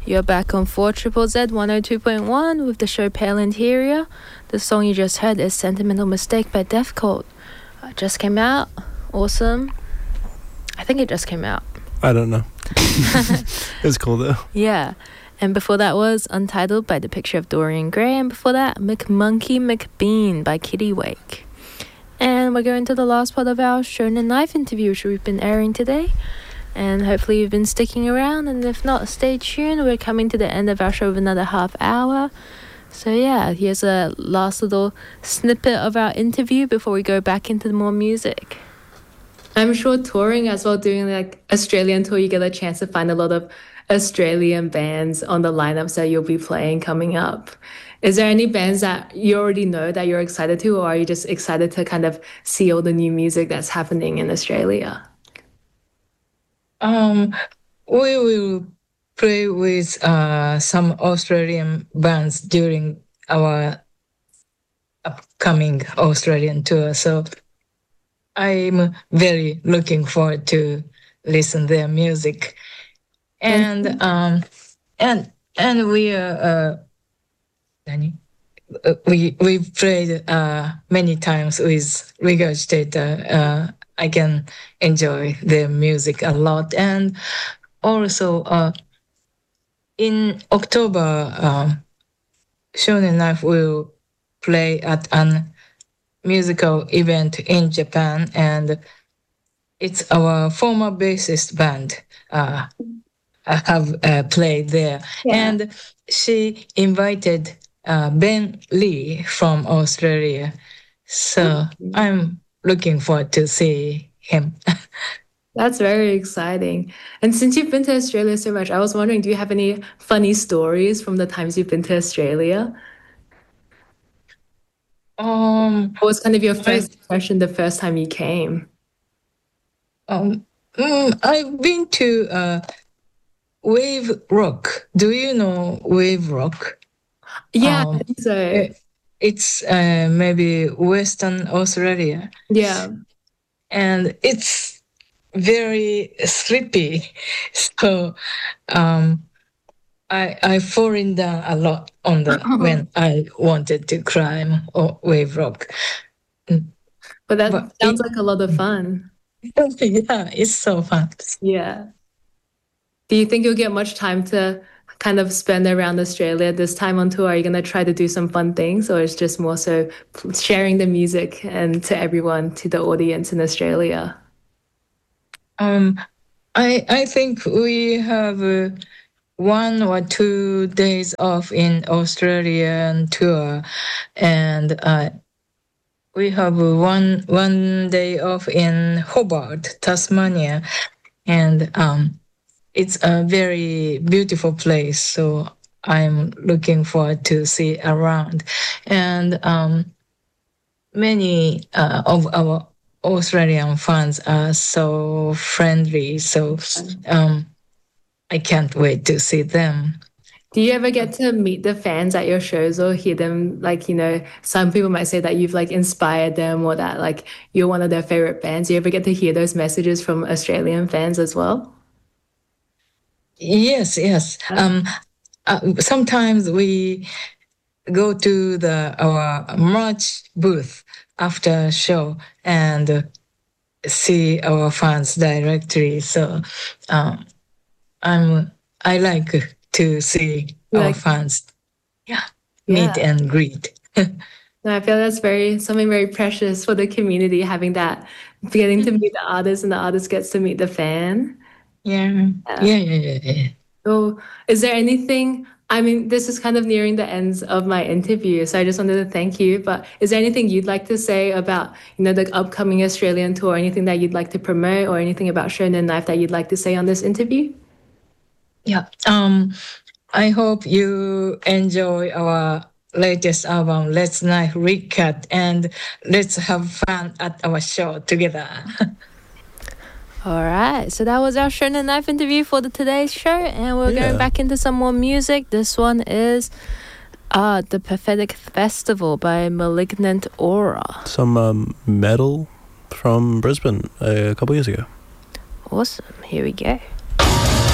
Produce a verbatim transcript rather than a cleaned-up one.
You're back on four Z Z Z one oh two point one with the show Pale Interior. The song you just heard is Sentimental Mistake by Death Cult. It just came out. Awesome. I think it just came out. I don't know. It's cool though. Yeah. And before that was Untitled by The Picture of Dorian Gray. And before that, McMonkey McBean by Kitty Wake. And we're going to the last part of our Shonen Knife interview, which we've been airing today. And hopefully you've been sticking around, and if not, stay tuned. We're coming to the end of our show with another half hour. So yeah, here's a last little snippet of our interview before we go back into more music. I'm sure touring as well, doing like Australian tour, you get a chance to find a lot of Australian bands on the lineups that you'll be playing coming up. Is there any bands that you already know that you're excited to, or are you just excited to kind of see all the new music that's happening in Australia? Um, we will play with uh, some Australian bands during our upcoming Australian tour. So I'm very looking forward to listen their music. And um, and and we are uh, we we played uh, many times with Regurgitator. Uh, I can enjoy their music a lot. And also uh, in October, um, Shonen Knife will play at a musical event in Japan, and it's our former bassist band uh, have uh, played there. Yeah. And she invited uh, Ben Lee from Australia. So mm-hmm. I'm looking forward to see him. That's very exciting. And since you've been to Australia so much, I was wondering, do you have any funny stories from the times you've been to Australia? Um, what was kind of your first I, impression the first time you came? Um, mm, I've been to uh, Wave Rock. Do you know Wave Rock? Yeah, um, I think so. It, It's uh, maybe Western Australia. Yeah. And it's very sleepy. So um, I I fallen down a lot on the oh. when I wanted to climb Wave Rock. But that but sounds it, like a lot of fun. Yeah, it's so fun. Yeah. Do you think you'll get much time to kind of spend around Australia this time on tour? Are you going to try to do some fun things, or it's just more so sharing the music and to everyone, to the audience in Australia? Um, I I think we have uh, one or two days off in Australian tour, and uh, we have one one day off in Hobart, Tasmania, and um. It's a very beautiful place, so I'm looking forward to see around. And um, many uh, of our Australian fans are so friendly, so um, I can't wait to see them. Do you ever get to meet the fans at your shows or hear them, like, you know, some people might say that you've like inspired them or that like you're one of their favorite bands. Do you ever get to hear those messages from Australian fans as well? Yes, yes. Um, uh, sometimes we go to the our merch booth after show and see our fans directly. So um, I'm I like to see you our like, fans, yeah, yeah, meet and greet. No, I feel that's very something very precious for the community, having that, getting to meet the artist and the artist gets to meet the fan. Yeah, yeah, yeah, yeah, yeah. So is there anything, I mean, this is kind of nearing the ends of my interview, so I just wanted to thank you, but is there anything you'd like to say about, you know, the upcoming Australian tour, anything that you'd like to promote, or anything about Shonen Knife that you'd like to say on this interview? Yeah, um, I hope you enjoy our latest album, Let's Knife Recut, and let's have fun at our show together. All right, so that was our Shonen Knife interview for the today's show, and we're yeah. going back into some more music. This one is uh, The Pathetic Festival by Malignant Aura. Some um, metal from Brisbane a couple years ago. Awesome, here we go.